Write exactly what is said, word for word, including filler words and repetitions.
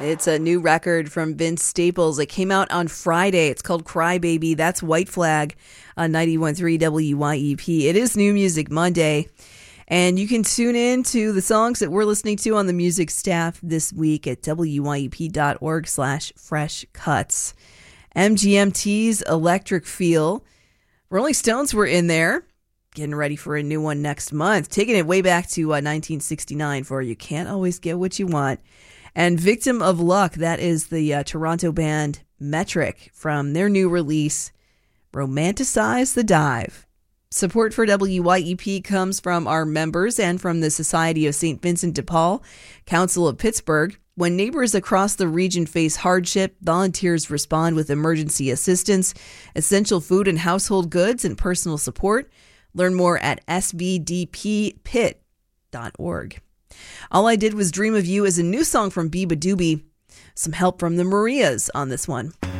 It's a new record from Vince Staples. It came out on Friday. It's called Cry Baby. That's White Flag on ninety-one point three W Y E P. It is New Music Monday. And you can tune in to the songs that we're listening to on the music staff this week at W Y E P dot org slash fresh cuts. M G M T's Electric Feel. Rolling Stones were in there, getting ready for a new one next month, taking it way back to uh, nineteen sixty-nine for You Can't Always Get What You Want. And Victim of Luck, that is the uh, Toronto band Metric from their new release, Romanticize the Dive. Support for W Y E P comes from our members and from the Society of Saint Vincent de Paul, Council of Pittsburgh. When neighbors across the region face hardship, volunteers respond with emergency assistance, essential food and household goods, and personal support. Learn more at S V D P pit dot org. All I Did Was Dream of You is a new song from Biba Doobie. Some help from the Marias on this one.